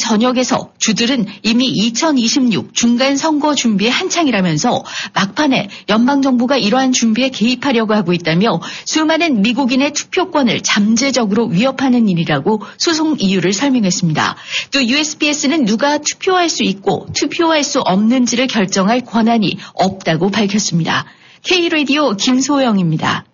전역에서 주들은 이미 2026 중간선거 준비에 한창이라면서 막판에 연방정부가 이러한 준비에 개입하려고 하고 있다며 수많은 미국인의 투표권을 잠재적으로 위협하는 일이라고 소송 이유를 설명했습니다. 또 USPS는 누가 투표할 수 있고 투표할 수 없는지를 결정할 권한이 없다고 밝혔습니다. K라디오 김소영입니다.